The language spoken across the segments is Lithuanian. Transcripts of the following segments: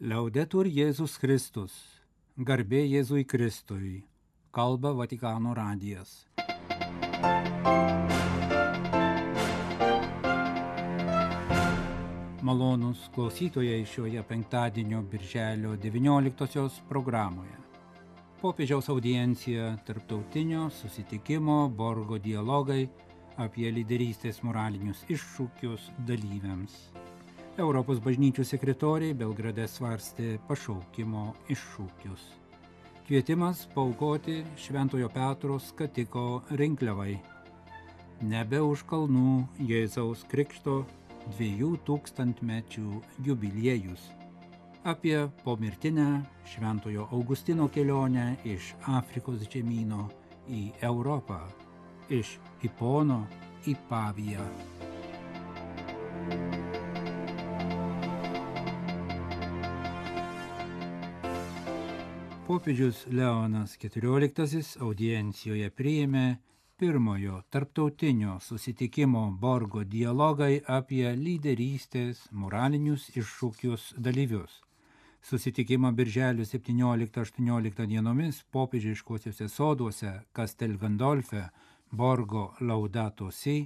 Laudetur Jėzus Kristus, garbė Jėzui Kristui, kalba Vatikano radijas. Malonūs klausytojai šioje penktadienio birželio 19-osios programoje. Popiežiaus audiencija tarptautinio susitikimo Borgo dialogai apie lyderystės moralinius iššūkius dalyviams. Europos bažnyčių sekretoriai Belgrade svarstė pašaukimo iššūkius. Kvietimas paaukoti Šventojo Petro skatiko rinkliavai. Nebe už kalnų Jėzaus Krikšto 2000-mečių jubiliejus. Apie pomirtinę Šventojo Augustino kelionę iš Afrikos žemyno į Europą, iš Hipono į Paviją. Popiežius Leonas XIV audiencijoje priėmė pirmojo tarptautinio susitikimo Borgo dialogai apie lyderystės moralinius iššūkius dalyvius. Susitikimą birželio 17-18 dienomis popiežiškosiuose soduose Castel Gandolfe Borgo Laudato Si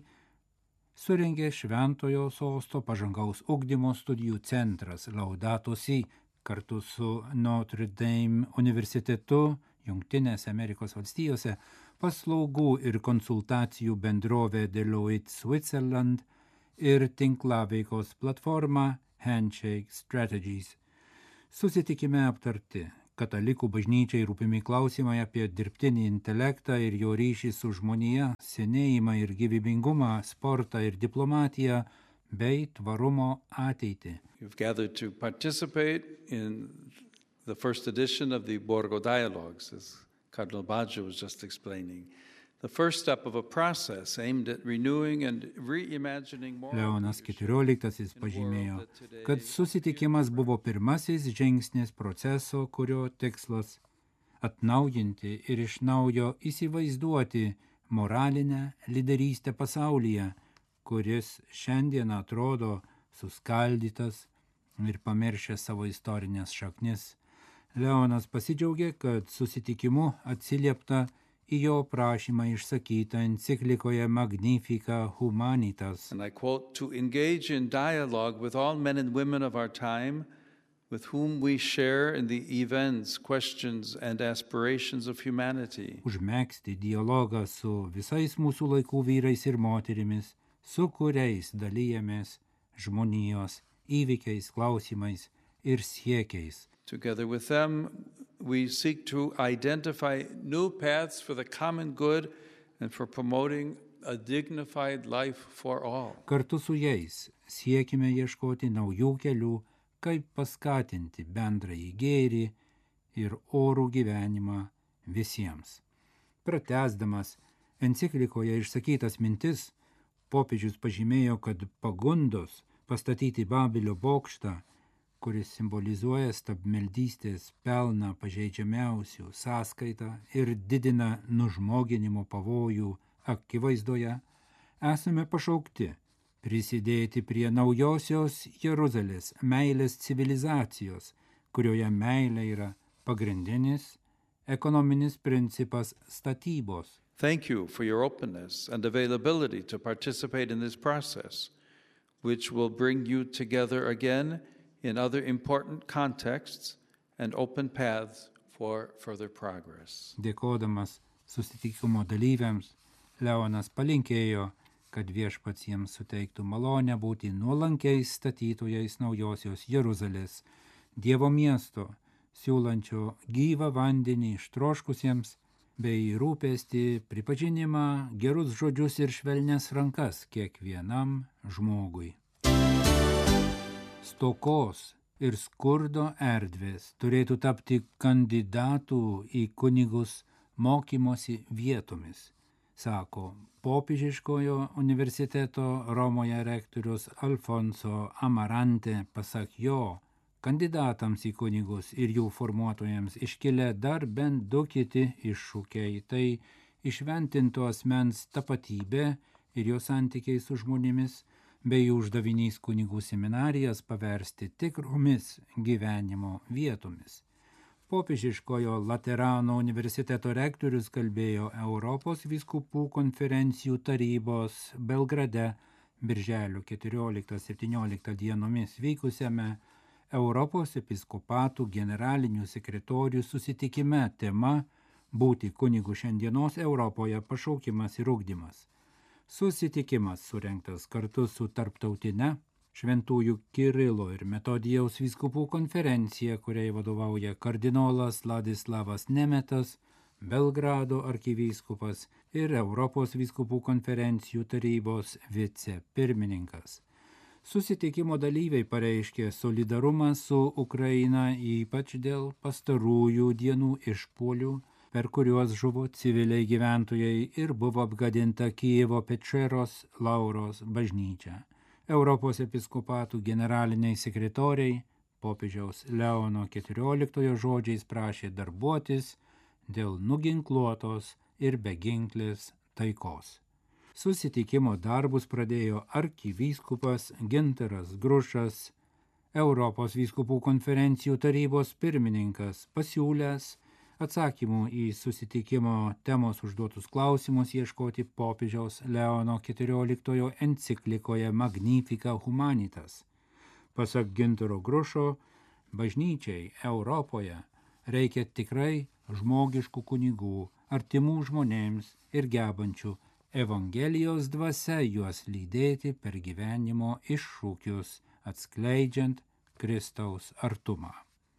surengė Šventojo sosto pažangaus ugdymo studijų centras Laudato Si kartu su Notre Dame universitetu Jungtinėse Amerikos valstijose, paslaugų ir konsultacijų bendrovė Deloitte Switzerland ir tinklaveikos platforma Handshake Strategies. Susitikime aptarti katalikų bažnyčiai rūpimi klausimai apie dirbtinį intelektą ir jo ryšį su žmonija, senėjimą ir gyvybingumą, sportą ir diplomatiją, bei tvarumo ateitį. You've gathered to participate in the first edition of the Borgo Dialogues, as Cardinal Baggio was just explaining. The first step of a process aimed at renewing and reimagining moral Leonas XIV pažymėjo, kad susitikimas buvo pirmasis žingsnis proceso, kurio tikslas atnaujinti ir iš naujo įsivaizduoti moralinę lyderystę pasaulyje, kuris šiandien atrodo suskaldytas ir pamiršęs savo istorinės šaknis. Leonas pasidžiaugė, kad susitikimu atsiliepta į jo prašymą išsakytą enciklikoje Magnificat Humanitas. And I quote, to engage in dialogue with all men and women of our time, with whom we share in the events, questions and aspirations of humanity. Užmegzti dialogą su visais mūsų laikų vyrais ir moterimis, su kuriais dalyjamės žmonijos įvykiais, klausimais ir siekiais. Together with them, we seek to identify new paths for the common good and for promoting a dignified life for all. Kartu su jais siekime ieškoti naujų kelių, kaip paskatinti bendrąjį gėrį ir orų gyvenimą visiems. Pratęsdamas enciklikoje išsakytas mintis, popiežius pažymėjo, kad pagundos pastatyti Babilio bokštą, kuris simbolizuoja stabmeldystės pelną pažeidžiamiausių sąskaitą ir didina nužmoginimo pavojų akivaizdoje, esame pašaukti prisidėti prie naujosios Jeruzalės meilės civilizacijos, kurioje meilė yra pagrindinis ekonominis principas statybos. Thank you for your openness and availability to participate in this process, which will bring you together again in other important contexts and open paths for further progress. Dėkodamas susitikimo dalyviams, Leonas palinkėjo, kad Viešpats jiems suteiktų malonę būti nuolankiais statytojais naujosios Jeruzalės, Dievo miesto, siūlančio gyvą vandenį ištroškusiems, bei rūpestį, pripažinimą, gerus žodžius ir švelnias rankas kiekvienam žmogui. Stokos ir skurdo erdvės turėtų tapti kandidatų į kunigus mokymosi vietomis, sako popiežiškojo universiteto Romoje rektorius Alfonso Amarante. Pasak jo, kandidatams į kunigus ir jų formuotojams iškilę dar bent du kiti iššūkiai, tai įšventinto asmens tapatybė ir jo santykiai su žmonėmis, bei uždavinys kunigų seminarijas paversti tikromis gyvenimo vietomis. Popiežiškojo Laterano universiteto rektorius kalbėjo Europos vyskupų konferencijų tarybos Belgrade birželio 14-17 dienomis vykusiame Europos episkopatų generalinių sekretorių susitikime tema būti kunigu šiandienos Europoje pašaukimas ir ugdymas. Susitikimas surengtas kartu su tarptautine Šventųjų Kirilo ir Metodijaus vyskupų konferencija, kuriai vadovauja kardinolas Ladislavas Nemetas, Belgrado arkivyskupas ir Europos vyskupų konferencijų tarybos vicepirmininkas. Susitikimo dalyviai pareiškė solidarumą su Ukraina, ypač dėl pastarųjų dienų išpuolių, per kuriuos žuvo civiliai gyventojai ir buvo apgadinta Kijevo Pečeros Lauros bažnyčia. Europos episkopatų generaliniai sekretoriai popiežiaus Leono XIV žodžiais prašė darbuotis dėl nuginkluotos ir beginklės taikos. Susitikimo darbus pradėjo arkivyskupas Gintaras Grušas, Europos vyskupų konferencijų tarybos pirmininkas, pasiūlęs atsakymų į susitikimo temos užduotus klausimus ieškoti popiežiaus Leono XIV enciklikoje Magnifica Humanitas. Pasak Gintaro Grušo, bažnyčiai Europoje reikia tikrai žmogiškų kunigų, artimų žmonėms ir gebančių Evangelijos dvasia juos lydėti per gyvenimo iššūkius, atskleidžiant Kristaus artumą.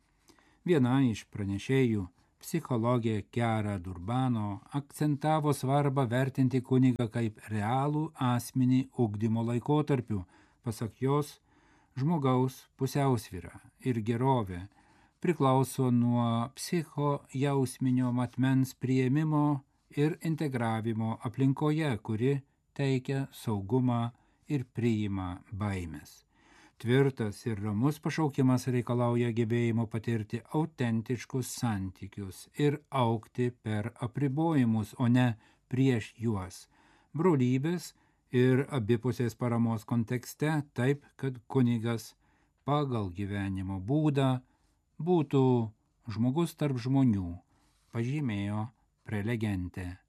Viena iš pranešėjų, psichologė Chiara Durbano, akcentavo svarbą vertinti kunigą kaip realų asmenį ugdymo laikotarpiu. Pasak jos, žmogaus pusiausvyra ir gerovė priklauso nuo psichojausminio matmens priėmimo ir integravimo aplinkoje, kuri teikia saugumą ir priima baimės. Tvirtas ir ramus pašaukimas reikalauja gebėjimo patirti autentiškus santykius ir augti per apribojimus, o ne prieš juos. Brolybės ir abipusės paramos kontekste taip, kad kunigas pagal gyvenimo būdą būtų žmogus tarp žmonių, pažymėjo prelegentė.